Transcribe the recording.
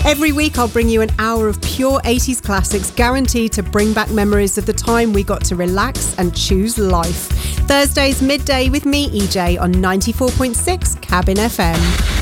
Every week I'll bring you an hour of pure 80s classics guaranteed to bring back memories of the time we got to relax and choose life. Thursdays midday with me, EJ, on 94.6 Cabin FM.